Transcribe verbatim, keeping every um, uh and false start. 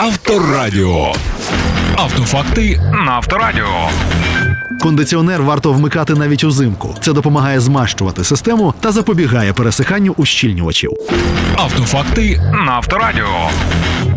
Авторадіо. Автофакти на Авторадіо. Кондиціонер варто вмикати навіть узимку. Це допомагає змащувати систему та запобігає пересиханню ущільнювачів. Автофакти на Авторадіо.